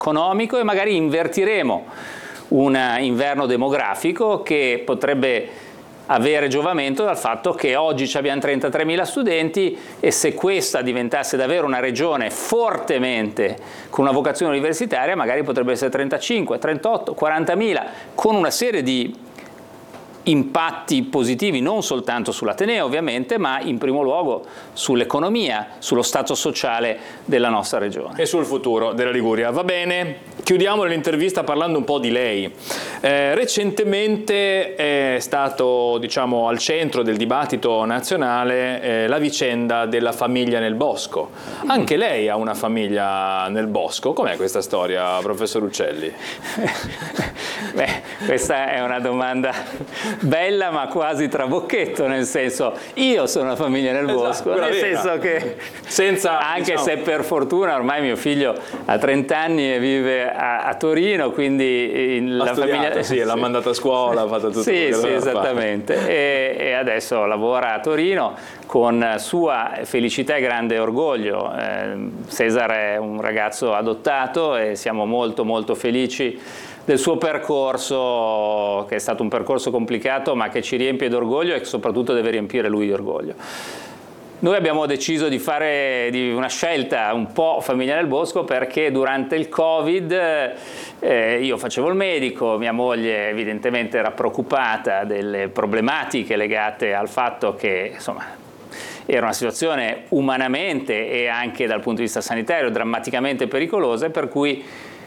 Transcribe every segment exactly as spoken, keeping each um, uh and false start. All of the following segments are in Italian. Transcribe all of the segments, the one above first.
economico e magari invertiremo un inverno demografico che potrebbe avere giovamento dal fatto che oggi abbiamo trentatremila studenti e se questa diventasse davvero una regione fortemente con una vocazione universitaria magari potrebbe essere trentacinque, trentotto, quarantamila con una serie di impatti positivi non soltanto sull'Ateneo ovviamente, ma in primo luogo sull'economia, sullo stato sociale della nostra regione. E sul futuro della Liguria. Va bene, chiudiamo l'intervista parlando un po' di lei. Eh, recentemente è stato, diciamo, al centro del dibattito nazionale eh, la vicenda della famiglia nel bosco. Anche lei ha una famiglia nel bosco. Com'è questa storia, professor Uccelli? Beh, questa è una domanda bella ma quasi trabocchetto, nel senso io sono una famiglia nel esatto, bosco, nel vera. senso che senza, anche diciamo... se per fortuna ormai mio figlio ha trenta anni e vive a, a Torino, quindi in, ha la studiato, famiglia sì, l'ha mandata a scuola, ha fatto tutto sì, quello sì, che esattamente e, e adesso lavora a Torino con sua felicità e grande orgoglio. eh, Cesare è un ragazzo adottato e siamo molto molto felici del suo percorso, che è stato un percorso complicato ma che ci riempie d'orgoglio e soprattutto deve riempire lui di orgoglio. Noi abbiamo deciso di fare di una scelta un po' famiglia nel bosco perché durante il Covid eh, io facevo il medico, mia moglie evidentemente era preoccupata delle problematiche legate al fatto che insomma era una situazione umanamente e anche dal punto di vista sanitario drammaticamente pericolosa, per cui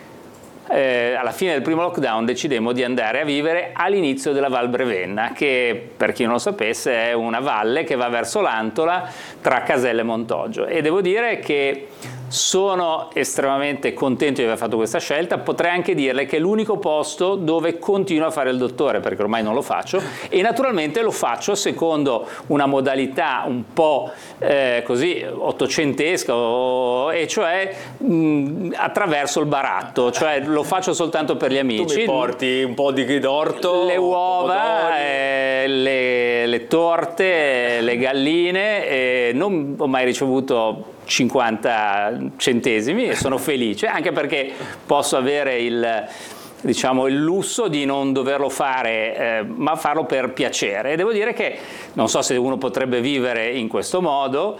Eh, alla fine del primo lockdown decidemmo di andare a vivere all'inizio della Val Brevenna, che per chi non lo sapesse è una valle che va verso l'Antola tra Caselle e Montoggio, e devo dire che sono estremamente contento di aver fatto questa scelta. Potrei anche dirle che è l'unico posto dove continuo a fare il dottore, perché ormai non lo faccio, e naturalmente lo faccio secondo una modalità un po' eh, così ottocentesca, o, e cioè mh, attraverso il baratto, cioè lo faccio soltanto per gli amici. Tu mi porti un po' di d'orto, le uova, eh, le, le torte, le galline, e non ho mai ricevuto cinquanta centesimi e sono felice, anche perché posso avere il, diciamo, il lusso di non doverlo fare, eh, ma farlo per piacere. E devo dire che non so se uno potrebbe vivere in questo modo,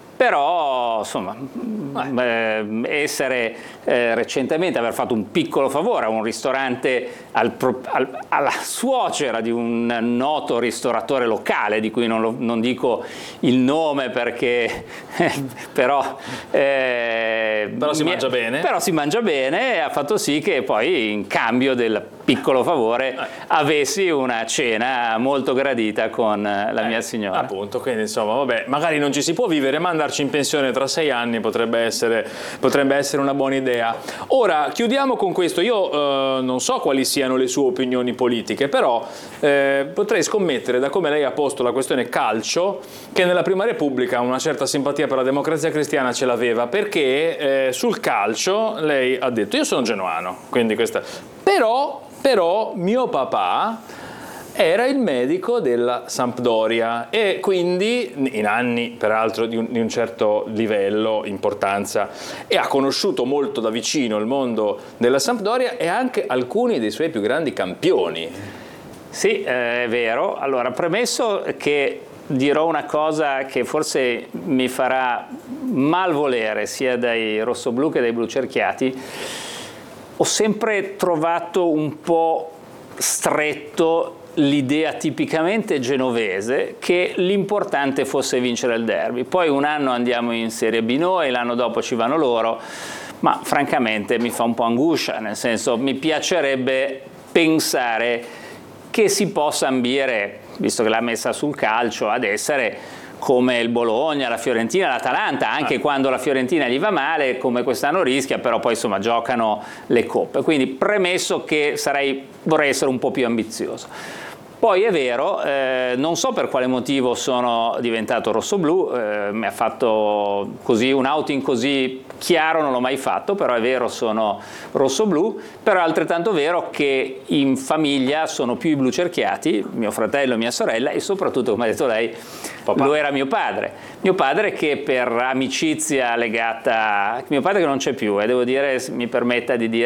però insomma eh, essere eh, recentemente aver fatto un piccolo favore a un ristorante, al, al, alla suocera di un noto ristoratore locale di cui non, lo, non dico il nome perché però eh, però si mi, mangia bene però si mangia bene e ha fatto sì che poi in cambio del piccolo favore eh. avessi una cena molto gradita con la eh, mia signora. Appunto, quindi insomma vabbè, magari non ci si può vivere, ma andarci in pensione tra sei anni potrebbe essere, potrebbe essere una buona idea. Ora chiudiamo con questo. Io eh, non so quali siano le sue opinioni politiche, però eh, potrei scommettere, da come lei ha posto la questione calcio, che nella Prima Repubblica una certa simpatia per la Democrazia Cristiana ce l'aveva, perché eh, sul calcio lei ha detto: io sono genuano, quindi questa però Però mio papà era il medico della Sampdoria e quindi in anni peraltro di un, di un certo livello, importanza, e ha conosciuto molto da vicino il mondo della Sampdoria e anche alcuni dei suoi più grandi campioni. Sì, eh, è vero. Allora, premesso che dirò una cosa che forse mi farà malvolere sia dai rossoblù che dai blucerchiati, ho sempre trovato un po' stretto l'idea tipicamente genovese che l'importante fosse vincere il derby. Poi un anno andiamo in Serie B noi, l'anno dopo ci vanno loro, ma francamente mi fa un po' angoscia, nel senso mi piacerebbe pensare che si possa ambire, visto che l'ha messa sul calcio, ad essere come il Bologna, la Fiorentina, l'Atalanta, anche ah. quando la Fiorentina gli va male, come quest'anno rischia, però poi insomma giocano le coppe. Quindi premesso che sarei, vorrei essere un po' più ambizioso. Poi è vero, eh, non so per quale motivo sono diventato rossoblù, eh, mi ha fatto così un outing così chiaro non l'ho mai fatto, però è vero, sono rosso-blu, però è altrettanto vero che in famiglia sono più i blu cerchiati, mio fratello e mia sorella, e soprattutto, come ha detto lei, papà. Lo era mio padre. Mio padre che per amicizia legata, mio padre che non c'è più, e eh, devo dire, mi permetta di dire